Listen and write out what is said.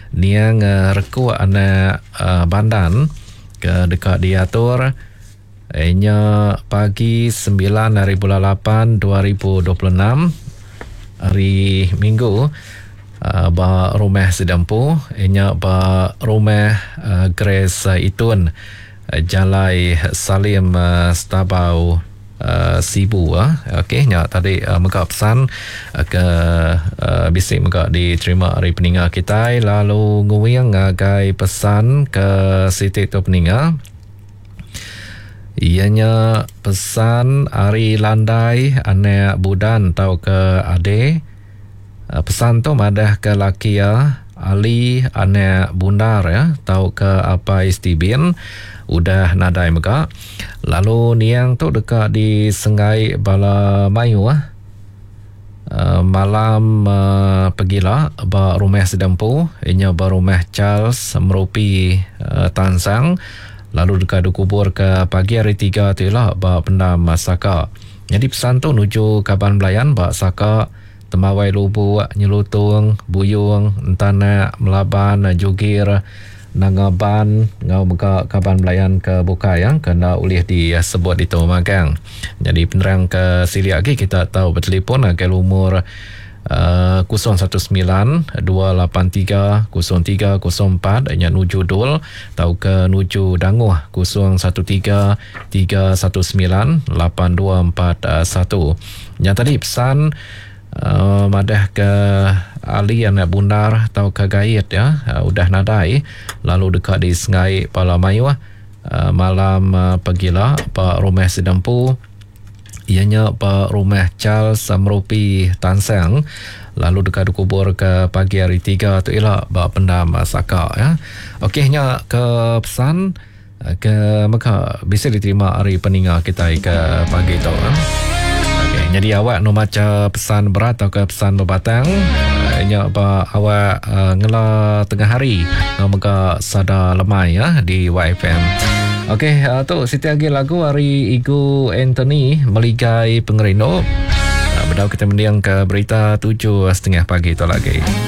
niang reku ana bandan ke dekat diatur nya pagi 9 hari bulan 8 2026 hari Minggu ba rumah sedempu nya ba rumah Grace Itun Jalai Salim Stabau Sibu okey nya tadi muka pesan ke bisik muka diterima hari peninga kita lalu nguing ngagai pesan ke Siti tu peninga ianya pesan hari landai anak budan tau ke ade pesan tu madah ke lakia Ali anak bundar tau ke apa istibin udah nadai muka lalu niang tu dekat di Sengai Bala Mayu malam pergilah ba rumah sedempu inya ba rumah Charles merupi Tansang lalu dekat dikubur ke pagi hari 3 tu lah ba pendam Saka. Jadi pesan tu nuju Kaban Belayan ba Saka temawai lubu nyelutung buyung entana melaban jugir nangaban ngau muka Kaban Belayan ke buka yang kena ulih disebut di Magang. Jadi penerang ke sili lagi kita tahu bertelefon ke umur 019-283-0304 nya nuju dul tau ke nuju danguh 013-319-8241 yang tadi pesan madah ke Ali anak bundar tau ke gait udah nadai lalu dekat di Sengai Bala Mayu malam pergilah pak rumah sedempu ianya pak rumah Charles merupi Tansang lalu dekat dikubur ke pagi hari 3 tu ialah pak pendam Saka okeynya ke pesan ke maka bisa diterima hari peninga kita ke pagi tu jadi awak no maca pesan berat atau ke pesan berbatang nya apa awak ngela tengah hari no maka sada lemai di YFM. Okey tu Siti lagi lagu hari Igu Anthony meligai pengerino. Bedau kita mendiang ke berita 7:30 pagi tu lagi.